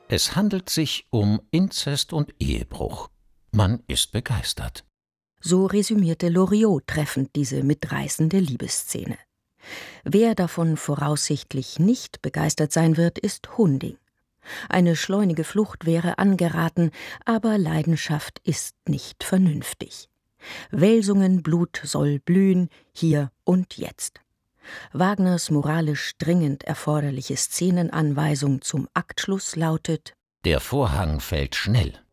Es handelt sich um Inzest und Ehebruch. Man ist begeistert. So resümierte Loriot treffend diese mitreißende Liebesszene. Wer davon voraussichtlich nicht begeistert sein wird, ist Hunding. Eine schleunige Flucht wäre angeraten, aber Leidenschaft ist nicht vernünftig. Welsungen Blut soll blühen, hier und jetzt. Wagners moralisch dringend erforderliche Szenenanweisung zum Aktschluss lautet: Der Vorhang fällt schnell.